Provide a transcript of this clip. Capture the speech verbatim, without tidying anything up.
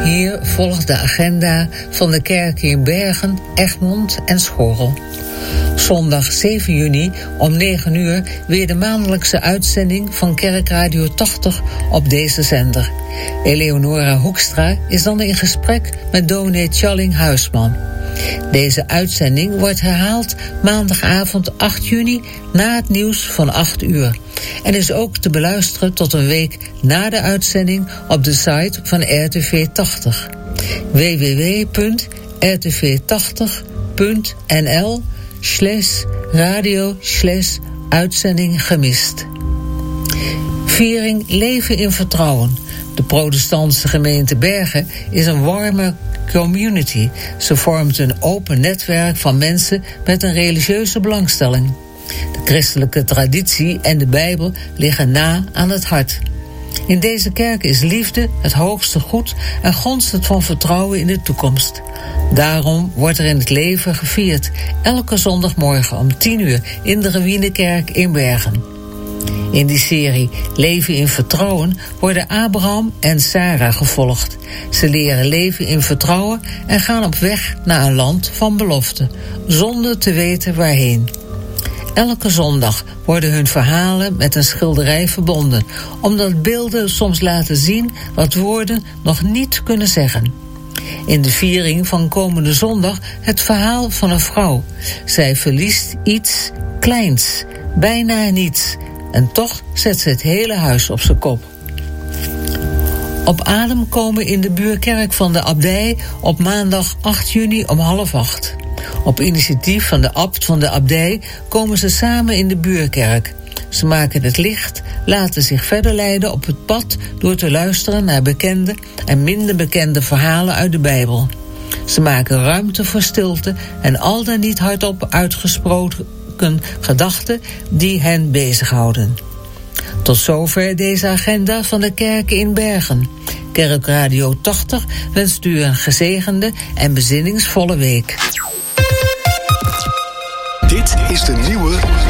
Hier volgt de agenda van de kerken in Bergen, Egmond en Schorrel. Zondag zeven juni om negen uur weer de maandelijkse uitzending van Kerkradio tachtig op deze zender. Eleonora Hoekstra is dan in gesprek met dominee Tjalling Huisman. Deze uitzending wordt herhaald maandagavond acht juni na het nieuws van acht uur. En is ook te beluisteren tot een week na de uitzending op de site van R T V tachtig. w w w punt r t v tachtig punt n l slash radio slash uitzending gemist. Viering Leven in Vertrouwen. De protestantse gemeente Bergen is een warme community. Ze vormt een open netwerk van mensen met een religieuze belangstelling. De christelijke traditie en de Bijbel liggen na aan het hart. In deze kerk is liefde het hoogste goed en gonst het van vertrouwen in de toekomst. Daarom wordt er in het leven gevierd, elke zondagmorgen om tien uur in de Ruïnekerk in Bergen. In die serie Leven in Vertrouwen worden Abraham en Sarah gevolgd. Ze leren leven in vertrouwen en gaan op weg naar een land van belofte, zonder te weten waarheen. Elke zondag worden hun verhalen met een schilderij verbonden, omdat beelden soms laten zien wat woorden nog niet kunnen zeggen. In de viering van komende zondag het verhaal van een vrouw. Zij verliest iets kleins, bijna niets, en toch zet ze het hele huis op zijn kop. Op adem komen in de buurkerk van de abdij op maandag acht juni om half acht. Op initiatief van de abt van de abdij komen ze samen in de buurkerk. Ze maken het licht, laten zich verder leiden op het pad door te luisteren naar bekende en minder bekende verhalen uit de Bijbel. Ze maken ruimte voor stilte en al dan niet hardop uitgesproken gedachten die hen bezighouden. Tot zover deze agenda van de kerken in Bergen. Kerkradio tachtig wenst u een gezegende en bezinningsvolle week. Dit is de nieuwe